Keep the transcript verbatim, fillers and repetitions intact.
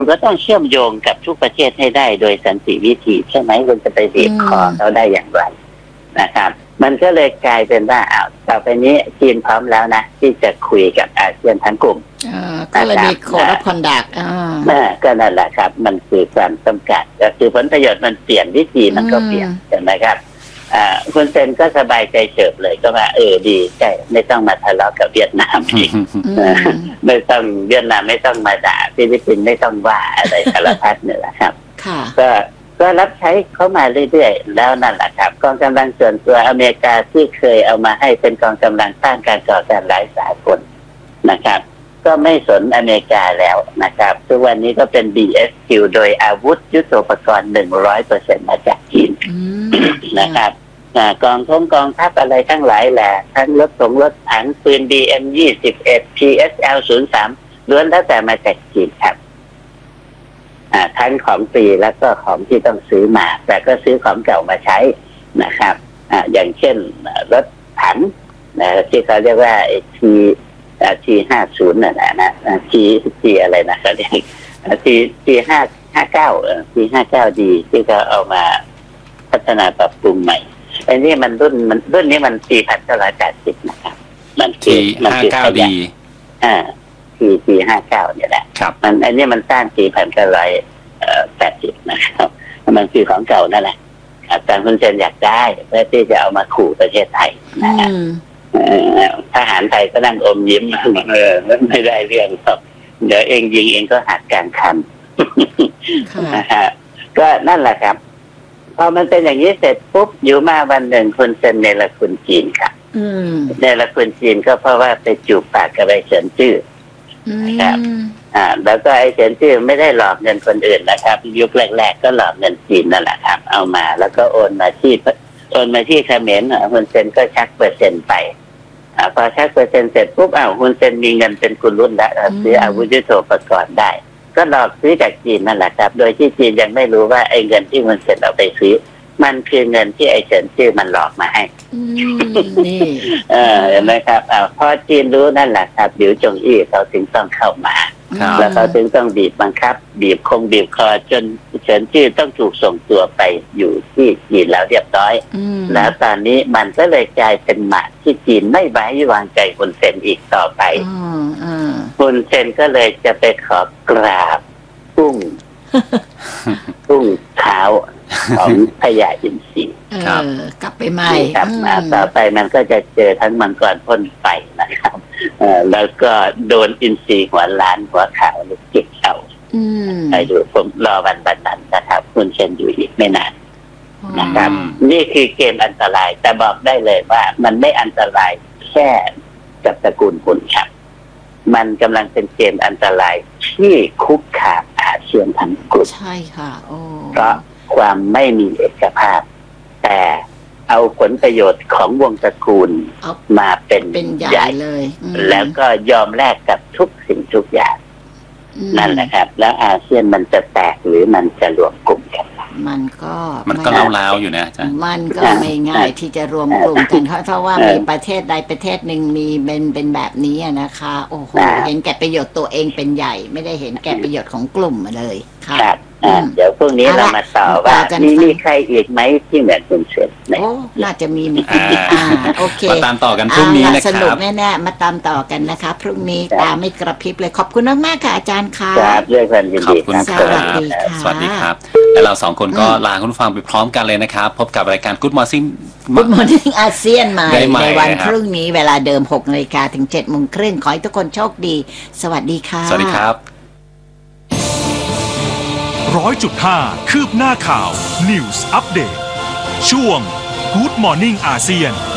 ก็ต้องเชื่อมโยงกับทุกประเทศให้ได้โดยสันติวิธีใช่ไหมคุณจะไปบีบคอเขาได้อย่างไรนะครับมันก็เลยกลายเป็นว่าอ้าวต่อไปนี้จีนพร้อมแล้วนะที่จะคุยกับอาเซียนทั้งกลุ่มก็เลยมีโคดคอนดักอ่าก็นั่นแหละครับมันคือความจำกัดก็คือผลประโยชน์มันเปลี่ยนวิธีมันก็เปลี่ยนใช่ไหมครับอ่าคุณเซนก็สบายใจเฉิบเลยก็ว่าเออดีใช่ไม่ต้องมาทะเลาะกับเวียดนามอีกไม่ต้องเวียดนามไม่ต้องมาด่าฟิลิปปินส์ไม่ต้องว่าอะไรสารพัดเนี่ยแหละครับก็ก็รับใช้เข้ามาเรื่อยๆแล้วนั่นแหละครับกองกำลังส่วนตัวอเมริกาที่เคยเอามาให้เป็นกองกำลังต้านการก่อการร้ายสากลนะครับก็ไม่สนอเมริกาแล้วนะครับทุกวันนี้ก็เป็น บี เอส คิว โดยอาวุธยุทโธปกรณ์ หนึ่งร้อยเปอร์เซ็นต์ มาจากจีนนะครับกองทงกองทัพอะไรทั้งหลายแหละทั้งรถสงรถถังปืน บี เอ็ม ยี่สิบเอ็ด พี เอส แอล ศูนย์สาม ล้วนแล้วแต่มาจากจีนครับทั้งของฟรีแล้วก็ของที่ต้องซื้อมาแต่ก็ซื้อของเก่ามาใช้นะครับออย่างเช่นรถถังนะที่เขาเรียกว่าทีทีห้าศูนย์น่ะนะทีทีอะไรนะเขาเรียกทีทีห้าห้าเก้าทีห้าเก้าดีที่เขาเอามาพัฒนาปรับปรุงใหม่ไอ้นี่มันรุ่นมันรุ่นนี้มันปีพันเก้าร้อยแปดสิบนะครับมันทีห้าเก้าดีอ่าทีทีห้าเก้าเนี่ยแหละมันไอ้นี่มันสร้างปีพันเก้าร้อยแปดสิบนะครับมันคือของเก่านั่นแหละอาจารย์คุณเซนอยากได้เพื่อที่จะเอามาขู่ประเทศไทยนะฮะทหารไทยก็นั่งอมยิ้มเออไม่ได้เรื่องหรอกเดี๋ยวเองยิงเองก็หักกลางคันนะฮะก็นั่นแหละครับพอมันเป็นอย่างนี้เสร็จปุ๊บอยู่มาวันหนึ่งคุณเซนเนรคุณจีนค่ะเนรคุณจีนก็เพราะว่าไปจูบปากกับไอ้เฉินจื้อนะครับอ่าแล้วก็ไอ้เฉินจื้อไม่ได้หลอกเงินคนอื่นนะครับยุคแรกๆก็หลอกเงินจีนนั่นแหละครับเอามาแล้วก็โอนมาที่โอนมาที่เขมรฮุนเซนก็ชักเปอร์เซ็นต์ไปอ่าพอชักเปอร์เซ็นต์เสร็จปุ๊บอ้าวฮุนเซนมีเงินเป็นกุลรุ่นแล้วซื้ออาวุธยุทโธปกรณ์ได้ก็หลอกซื้อจากจีนนั่นแหละครับโดยที่จีนยังไม่รู้ว่าไอ้เงินที่ฮุนเซนเอาไปซื้อมันคือเงินที่ไอ้เฉินจื้อมันหลอกมาให้นี่เออเห็นไหมครับอ้าวพอจีนรู้นั่นแหละครับหลิวจงอี้เขาถึงต้องเข้ามาแล้วเขาถึงต้องบีบบังคับบีบคงบีบคอจนเฉินจื้อต้องถูกส่งตัวไปอยู่ที่จีนแล้วเรียบร้อยแล้วตอนนี้มันก็เลยกลายเป็นหมากที่จีนไม่ไว้วางใจฮุนเซนอีกต่อไปฮุนเซนก็เลยจะไปขอกราบกุ้งกุ้งเท้าของพญาอินทรีกลับไปใหม่ครับต่อไปมันก็จะเจอทั้งมังกรพ่นไฟนะครับแล้วก็โดนอินทรีหัวล้านหัวขาวลูกเก็บเอาไปดูผมรอวันบันนั้นนะครับคุณเชนอยู่อีกไม่นานนะครับนี่คือเกมอันตรายแต่บอกได้เลยว่ามันไม่อันตรายแค่กับตระกูลคุณครับมันกำลังเป็นเกมอันตรายที่คุกคามอาเซียนทั้งกลุ่มใช่ค่ะโอ้เพราะความไม่มีเอกภาพแต่เอาผลประโยชน์ของวงตระกูลมาเป็นใหญ่เลยแล้วก็ยอมแลกกับทุกสิ่งทุกอย่างนั่นแหละครับแล้วอาเซียนมันจะแตกหรือมันจะรวมกลุ่มกันมันก็มันก็เล้าๆอยู่นะจ๊ะมันก็ไม่ง่ายที่จะรวมกลุ่มกันเพราะว่ามีประเทศใดประเทศหนึ่งมีเป็นเป็นแบบนี้นะคะโอ้โหเห็นแก่ประโยชน์ตัวเองเป็นใหญ่ไม่ได้เห็นแก่ประโยชน์ของกลุ่มมาเลยค่ะเดี๋ยวพรุ่งนี้เรามาต่อว่ามีมีใครอีกไหมที่เหมือนคุณเชนโอ้น่าจะมีมีอ่าโอเคมาตามต่อกันพรุ่งนี้นะครับสนุกแน่ๆมาตามต่อกันนะคะพรุ่งนี้ตาไม่กระพริบเลยขอบคุณมากๆค่ะอาจารย์ค่ะครับด้วยความยินดีครับสวัสดีครับสวัสดีครับและเราสองคนก็ลาคุณผู้ฟังไปพร้อมกันเลยนะครับพบกับรายการ Good Morning Good Morning อาเซียนใหม่ในวันพรุ่งนี้เวลาเดิมหกนาฬิกาถึงเจ็ดโมงครึ่งขอให้ทุกคนโชคดีสวัสดีค่ะสวัสดีครับร้อยจุดห้าคืบหน้าข่าว News Update ช่วง Good Morning อาเซียน